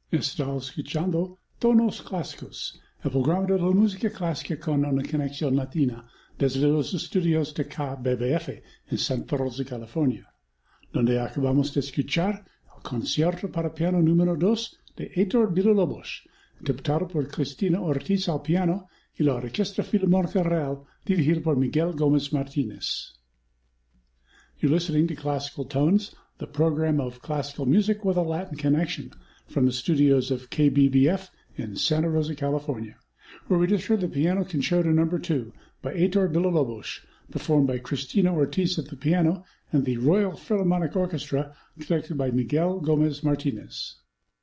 Está escuchando Tonos Clásicos, el programa de la música clásica con una conexión latina desde los estudios de KBBF en Santa Rosa, California, donde acabamos de escuchar el concierto para piano número 2 de Héctor Villa-Lobos, interpretado por Cristina Ortiz al piano y la Orquesta Filarmónica Real, dirigida por Miguel Gómez Martínez. You're listening to Classical Tones, the program of classical music with a Latin connection, from the studios of KBBF in Santa Rosa, California, where we just heard the Piano Concerto No. 2 by Héctor Villa-Lobos, performed by Cristina Ortiz at the piano and the Royal Philharmonic Orchestra, conducted by Miguel Gómez Martínez.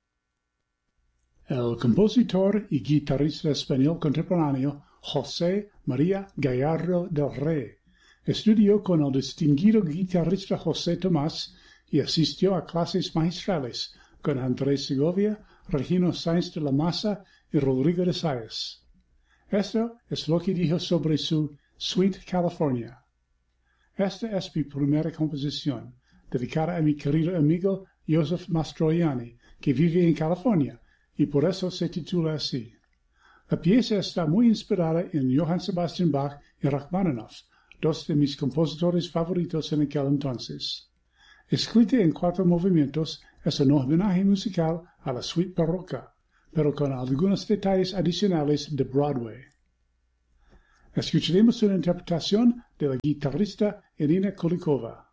El compositor y guitarrista español contemporáneo José María Gallardo del Rey estudió con el distinguido guitarrista José Tomás y asistió a clases magistrales con Andrés Segovia, Regino Sáenz de la Maza y Rodrigo de Sáez. Esto es lo que dijo sobre su Suite California. Esta es mi primera composición, dedicada a mi querido amigo Joseph Mastroianni, que vive en California, y por eso se titula así. La pieza está muy inspirada en Johann Sebastian Bach y Rachmaninoff, dos de mis compositores favoritos en aquel entonces. Escrita en 4 movimientos, es un homenaje musical a la suite barroca, pero con algunos detalles adicionales de Broadway. Escucharemos una interpretación de la guitarrista Irina Kulikova.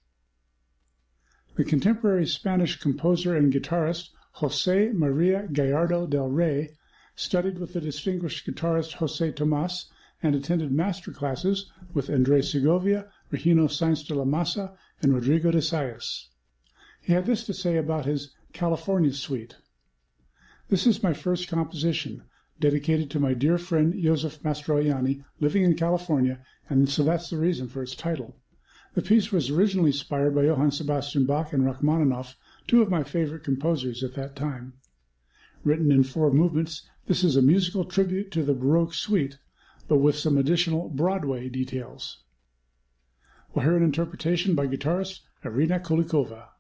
The contemporary Spanish composer and guitarist José María Gallardo del Rey studied with the distinguished guitarist José Tomás and attended master classes with Andrés Segovia, Regino Sáenz de la Maza, and Rodrigo de Sáez. He had this to say about his California Suite. This is my first composition, dedicated to my dear friend Joseph Mastroianni, living in California, and so that's the reason for its title. The piece was originally inspired by Johann Sebastian Bach and Rachmaninoff, 2 of my favorite composers at that time. Written in 4 movements, this is a musical tribute to the Baroque suite, but with some additional Broadway details. We'll hear an interpretation by guitarist Irina Kulikova.